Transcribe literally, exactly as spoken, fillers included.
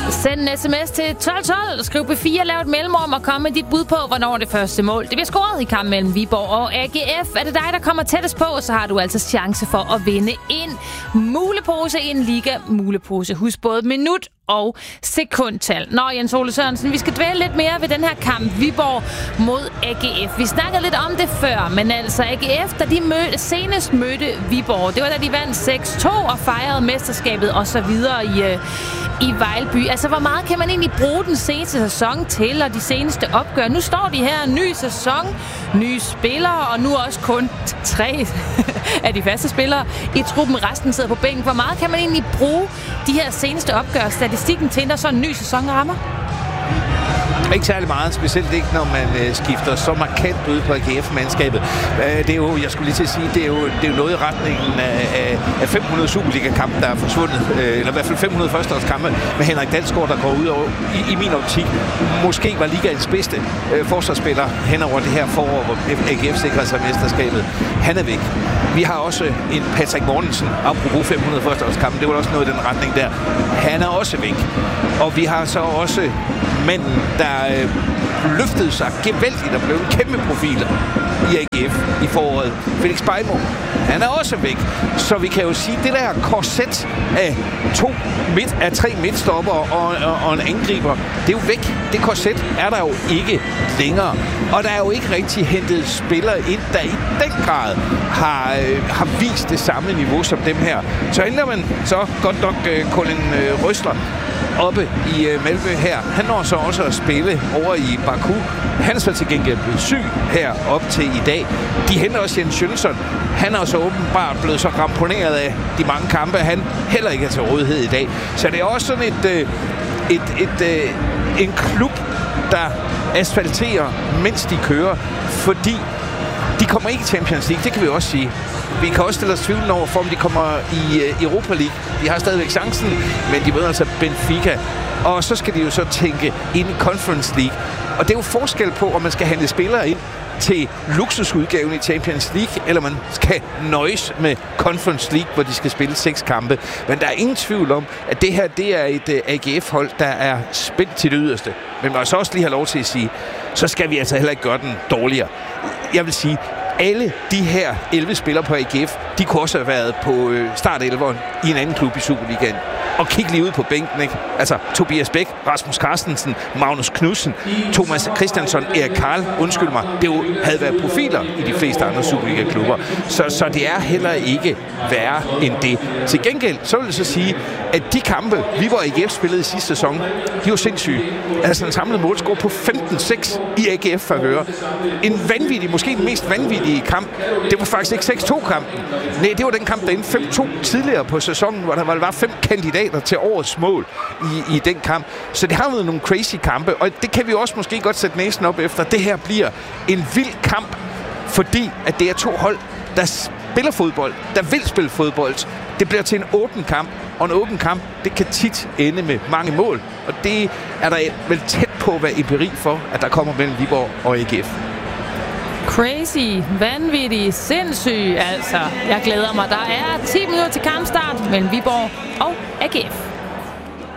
Send en sms til tolv tolv, skriv P fire, lav et mellemrum og kom med dit bud på, hvornår det første mål det bliver scoret i kampen mellem Viborg og A G F. Er det dig, der kommer tættest på, så har du altså chance for at vinde en mulepose, en liga-mulepose. Husk både minut og sekundtal. Nå, Jens Ole Sørensen, vi skal dvæle lidt mere ved den her kamp Viborg mod A G F. Vi snakkede lidt om det før, men altså A G F, da de mødte, senest mødte Viborg, det var da de vandt seks to og fejrede mesterskabet og så videre i, øh, i Vejlby. Altså, hvor meget kan man egentlig bruge den seneste sæson til, og de seneste opgør? Nu står de her, ny sæson, nye spillere, og nu også kun tre af de faste spillere i truppen. Resten sidder på bænken. Hvor meget kan man egentlig bruge de her seneste opgør, statistikken til, når så en ny sæson rammer? Ikke særlig meget, specielt ikke, når man øh, skifter så markant ud på A G F-mandskabet. Øh, det er jo, jeg skulle lige til at sige, det er jo, det er jo noget i retningen af, af, af fem hundrede Superliga-kampe, der er forsvundet. Øh, eller i hvert fald fem hundrede førsteårskampe med Henrik Dalsgaard, der går ud over, i, i min optik, måske var ligaens bedste øh, forsvarsspiller hen over det her forår, hvor A G F sikrede sig mesterskabet. Han er væk. Vi har også en Patrick Mortensen, apropos fem hundrede førsteårskampe, det var også noget i den retning der. Han er også væk. Og vi har så også manden, der øh, løftede sig gevaldigt og blev en kæmpe profil i A G F i foråret. Felix Bejmo, han er også væk. Så vi kan jo sige, det der korset af to midt, af tre midtstopper og, og, og en angriber, det er jo væk. Det korset er der jo ikke længere. Og der er jo ikke rigtig hentet spillere ind, der i den grad har, øh, har vist det samme niveau som dem her. Så henter man så godt nok øh, Colin øh, Røsler oppe i øh, Malmø her. Han når så også at spille over i Baku. Han er så til gengæld blevet syg her op til i dag. De henter også Jens Jønsson. Han er så åbenbart blevet så ramponeret af de mange kampe, han heller ikke er til rådighed i dag. Så det er også sådan et, øh, et, et, øh, en klub, der asfalterer, mens de kører, fordi de kommer ikke i Champions League, det kan vi også sige. Vi kan også stille os tvivl over, for om de kommer i uh, Europa League. De har stadigvæk chancen, men de møder altså Benfica. Og så skal de jo så tænke ind i Conference League. Og det er jo forskel på, om man skal hente spillere ind til luksusudgaven i Champions League, eller man skal nøjes med Conference League, hvor de skal spille seks kampe. Men der er ingen tvivl om, at det her, det er et uh, A G F-hold, der er spændt til det yderste. Men man så også lige have lov til at sige, så skal vi altså heller ikke gøre den dårligere. Jeg vil sige, alle de her elleve spillere på A G F, de kunne også have været på øh, start-elleveren i en anden klub i Superligaen. Og kig lige ud på bænken, ikke? Altså, Tobias Bæk, Rasmus Carstensen, Magnus Knudsen, Thomas Christiansson, Erik Karl, undskyld mig, det jo havde været profiler i de fleste andre Superliga-klubber. Så, så det er heller ikke værre end det. Til gengæld, så vil jeg så sige, at de kampe, vi var A G F spillede i sidste sæson, de var sindssyge. Altså en samlet målscore på femten seks i A G F for at høre. En vanvittig, måske den mest vanvittige kamp. Det var faktisk ikke seks to-kampen. Nej, det var den kamp, der endte fem to tidligere på sæsonen, hvor der var fem kandidater til årets mål i, i den kamp. Så det har været nogle crazy kampe, og det kan vi også måske godt sætte næsen op efter. Det her bliver en vild kamp, fordi at det er to hold, der spiller fodbold, der vil spille fodbold. Det bliver til en åben kamp, og en åben kamp, det kan tit ende med mange mål. Og det er der vel tæt på at være empiri for, at der kommer mellem Viborg og A G F. Crazy, vanvittig, sindssyg, altså. Jeg glæder mig. Der er ti minutter til kampstart mellem Viborg og A G F.